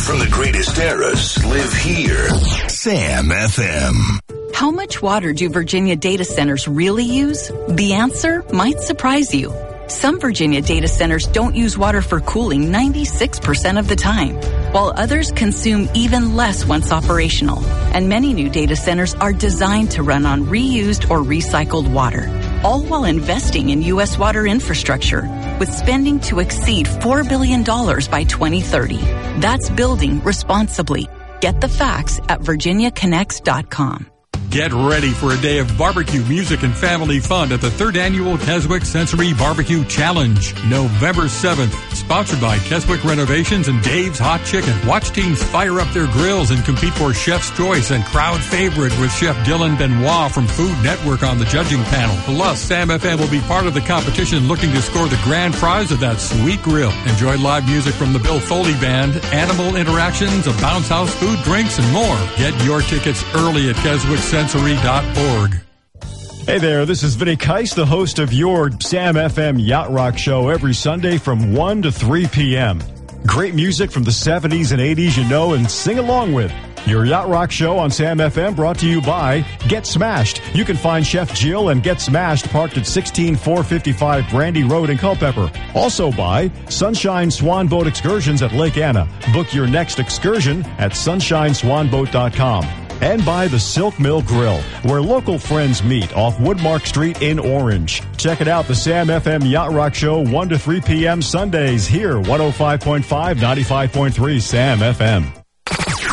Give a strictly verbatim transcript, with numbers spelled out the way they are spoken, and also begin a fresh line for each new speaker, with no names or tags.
from the greatest eras live here. Sam F M.
How much water do Virginia data centers really use? The answer might surprise you. Some Virginia data centers don't use water for cooling ninety-six percent of the time, while others consume even less once operational. And many new data centers are designed to run on reused or recycled water, all while investing in U S water infrastructure, with spending to exceed four billion dollars by twenty thirty. That's building responsibly. Get the facts at virginia connects dot com.
Get ready for a day of barbecue, music, and family fun at the third annual Keswick Sensory Barbecue Challenge, November seventh. Sponsored by Keswick Renovations and Dave's Hot Chicken. Watch teams fire up their grills and compete for Chef's Choice and Crowd Favorite with Chef Dylan Benoit from Food Network on the judging panel. Plus, Sam F M will be part of the competition looking to score the grand prize of that sweet grill. Enjoy live music from the Bill Foley Band, animal interactions, a bounce house, food, drinks, and more. Get your tickets early at Keswick Sensory dot org.
Hey there, this is Vinny Keiss, the host of your Sam F M Yacht Rock Show every Sunday from one to three p.m. Great music from the seventies and eighties you know and sing along with. Your Yacht Rock Show on Sam F M brought to you by Get Smashed. You can find Chef Jill and Get Smashed parked at sixteen four fifty-five Brandy Road in Culpeper. Also by Sunshine Swan Boat Excursions at Lake Anna. Book your next excursion at sunshine swan boat dot com. And by the Silk Mill Grill, where local friends meet off Woodmark Street in Orange. Check it out, the Sam F M Yacht Rock Show, one to three p.m. Sundays here, one oh five point five, ninety-five point three Sam F M.